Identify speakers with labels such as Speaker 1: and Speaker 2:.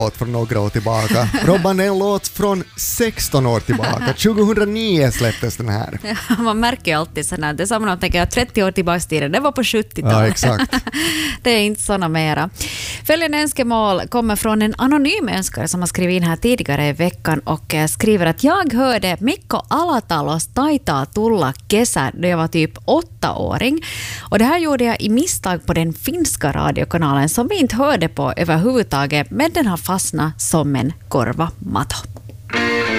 Speaker 1: låt från några år tillbaka. Robban, är en låt från 16 år tillbaka. 2009 släpptes den här.
Speaker 2: Ja, man märker ju alltid sådär. Det är samma när man tänker att 30 år tillbaka i tiden, det var på 70-talet.
Speaker 1: Ja, exakt.
Speaker 2: Det är inte sådana mera. Följande önskemål kommer från en anonym önskare som har skrivit in här tidigare i veckan och skriver att jag hörde Mikko Alatalos Taitaa tulla kesä då jag var typ 8-åring. Och det här gjorde jag i misstag på den finska radiokanalen som vi inte hörde på överhuvudtaget, men den har fastnat som en korvamato.